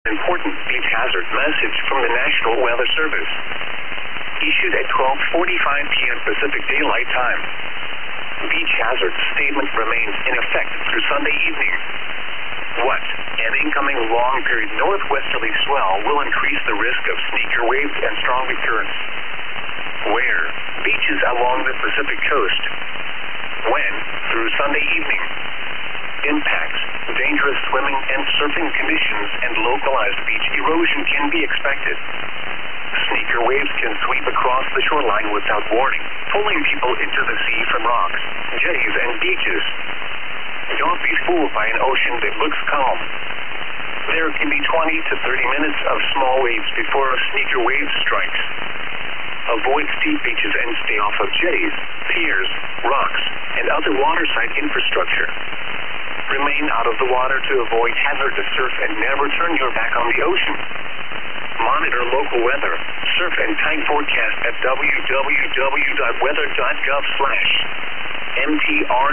Important beach hazard message from the National Weather Service. Issued at 12:45 p.m. Pacific Daylight Time. Beach hazard statement remains in effect through Sunday evening. What? An incoming long-period northwesterly swell will increase the risk of sneaker waves and strong currents. Where? Beaches along the Pacific coast. When? Through Sunday evening. Impacts, dangerous swimming and surfing conditions and localized beach erosion can be expected. Sneaker waves can sweep across the shoreline without warning, pulling people into the sea from rocks, jetties, and beaches. Don't be fooled by an ocean that looks calm. There can be 20 to 30 minutes of small waves before a sneaker wave strikes. Avoid steep beaches and stay off of jetties, piers, rocks, and other waterside infrastructure. Remain out of the water to avoid hazardous surf and never turn your back on the ocean. Monitor local weather, surf and tide forecast at www.weather.gov/mtr.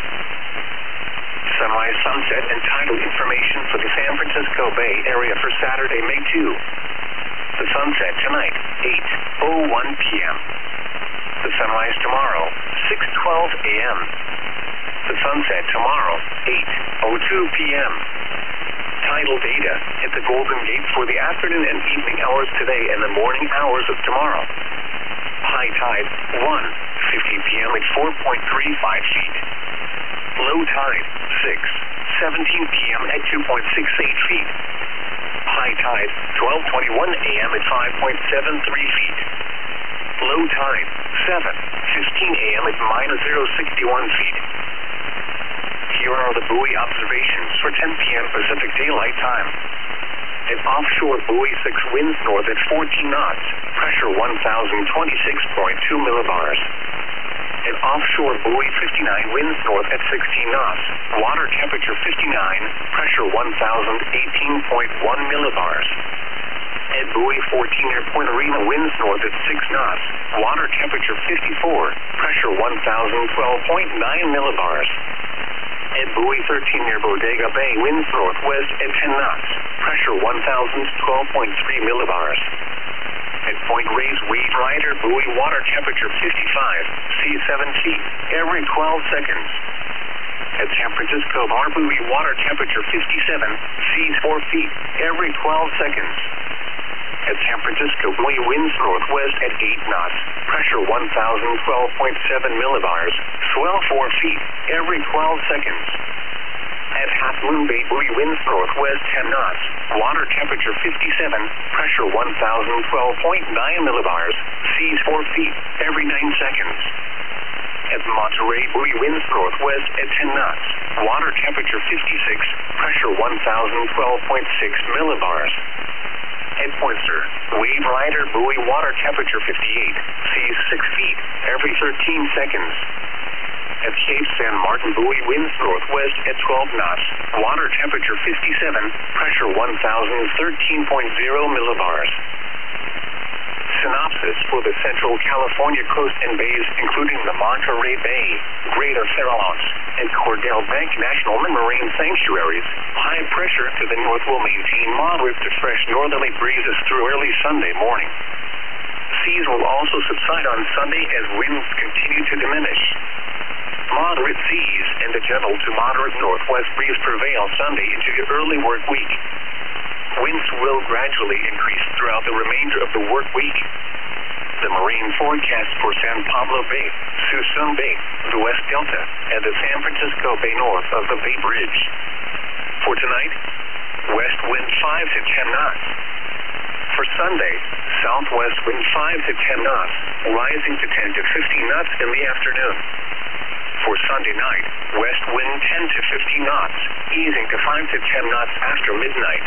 Sunrise, sunset, and tidal information for the San Francisco Bay Area for Saturday, May 2. The sunset tonight, 8:01 p.m. The sunrise tomorrow, 6:12 a.m. The sunset tomorrow, 8:02 p.m. Tidal data at the Golden Gate for the afternoon and evening hours today and the morning hours of tomorrow. High tide, 1:50 p.m. at 4.35 feet. Low tide, 6:17 p.m. at 2.68 feet. High tide, 12:21 a.m. at 5.73 feet. Low tide, 7:15 a.m. at -0.61 feet. Here are the buoy observations for 10 p.m. Pacific Daylight Time. At offshore buoy 6 winds north at 14 knots, pressure 1,026.2 millibars. At offshore buoy 59 winds north at 16 knots, water temperature 59, pressure 1,018.1 millibars. At buoy 14 near Point Arena winds north at 6 knots, water temperature 54, pressure 1,012.9 millibars. At buoy 13 near Bodega Bay winds northwest at 10 knots, pressure 1,012.3 millibars. At Point Reyes Wave Rider buoy water temperature 55, sea 7 feet, every 12 seconds. At San Francisco Bar buoy water temperature 57, seas 4 feet, every 12 seconds. At San Francisco buoy winds northwest at 8 knots, pressure 1,012.7 millibars, swell 4 feet, every 12 seconds. At Half Moon Bay buoy winds northwest 10 knots, water temperature 57, pressure 1,012.9 millibars, seas 4 feet, every 9 seconds. At Monterey buoy winds northwest at 10 knots, water temperature 56, pressure 1,012.6 millibars. At Pointer, Wave Rider buoy water temperature 58, seas 6 feet, every 13 seconds. At Cape San Martin buoy winds northwest at 12 knots, water temperature 57, pressure 1,013.0 millibars. Synopsis for the Central California coast and bays, including the Monterey Bay, Greater Farallones, and Cordell Bank National Marine Sanctuaries. High pressure to the north will maintain moderate to fresh northerly breezes through early Sunday morning. Seas will also subside on Sunday as winds continue to diminish. Moderate seas and a gentle to moderate northwest breeze prevail Sunday into the early work week. Winds will gradually increase throughout the remainder of the work week. The marine forecast for San Pablo Bay, Suisun Bay, the West Delta, and the San Francisco Bay north of the Bay Bridge. For tonight, west wind 5 to 10 knots. For Sunday, southwest wind 5 to 10 knots, rising to 10 to 15 knots in the afternoon. For Sunday night, west wind 10 to 15 knots, easing to 5 to 10 knots after midnight.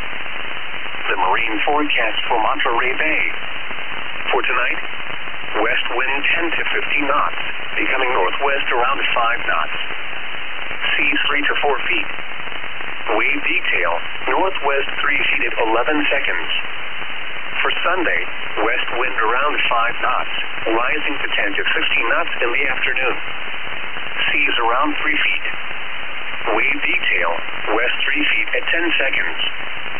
The marine forecast for Monterey Bay. For tonight, west wind 10 to 15 knots, becoming northwest around 5 knots. Seas 3 to 4 feet. Wave detail, northwest 3 feet at 11 seconds. For Sunday, west wind around 5 knots, rising to 10 to 15 knots in the afternoon. Seas around 3 feet. Wave detail, west 3 feet at 10 seconds.